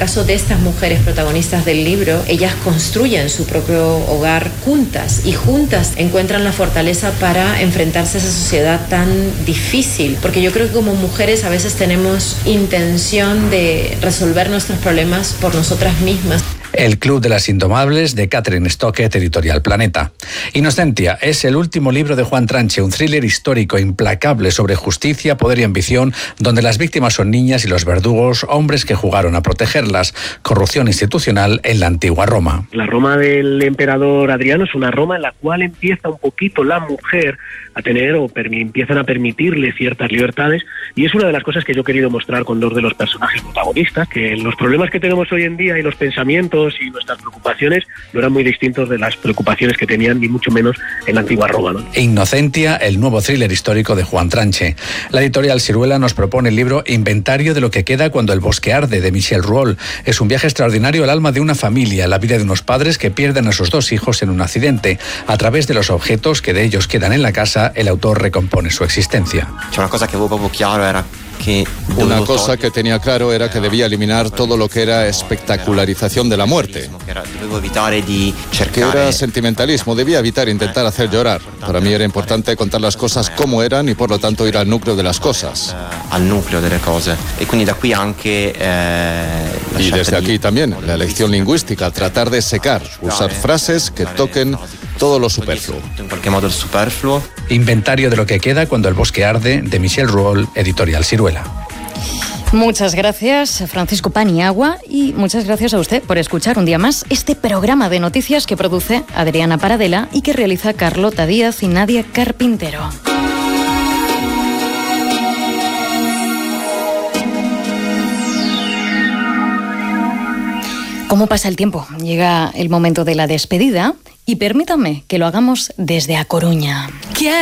caso de estas mujeres protagonistas del libro, ellas construyen su propio hogar juntas y juntas encuentran la fortaleza para enfrentarse a esa sociedad tan difícil, porque yo creo que como mujeres a veces tenemos intención de resolver nuestros problemas por nosotras mismas. El Club de las Indomables, de Catherine Stockett, Editorial Planeta. Inocentia es el último libro de Juan Tranche, un thriller histórico implacable sobre justicia, poder y ambición, donde las víctimas son niñas y los verdugos, hombres que jugaron a protegerlas. Corrupción institucional en la antigua Roma. La Roma del emperador Adriano es una Roma en la cual empieza un poquito la mujer a tener empiezan a permitirle ciertas libertades, y es una de las cosas que yo he querido mostrar con dos de los personajes protagonistas, que los problemas que tenemos hoy en día y los pensamientos y nuestras preocupaciones no eran muy distintos de las preocupaciones que tenían, ni mucho menos en la antigua Roma, ¿no? Inocentia, el nuevo thriller histórico de Juan Tranche. La editorial Siruela nos propone el libro Inventario de lo que queda cuando el bosque arde, de Michel Rouault. Es un viaje extraordinario al alma de una familia, la vida de unos padres que pierden a sus dos hijos en un accidente. A través de los objetos que de ellos quedan en la casa, el autor recompone su existencia. Una cosa que tenía claro era que debía eliminar todo lo que era espectacularización de la muerte, que era sentimentalismo, debía evitar intentar hacer llorar. Para mí era importante contar las cosas como eran y por lo tanto ir al núcleo de las cosas. Y desde aquí también, la elección lingüística, tratar de secar, usar frases que toquen todo lo superfluo. Inventario de lo que queda cuando el bosque arde, de Michel Rouault, Editorial Siruela. Muchas gracias, Francisco Paniagua, y muchas gracias a usted por escuchar un día más este programa de noticias que produce Adriana Paradela y que realiza Carlota Díaz y Nadia Carpintero. ¿Cómo pasa el tiempo? Llega el momento de la despedida y permítanme que lo hagamos desde A Coruña.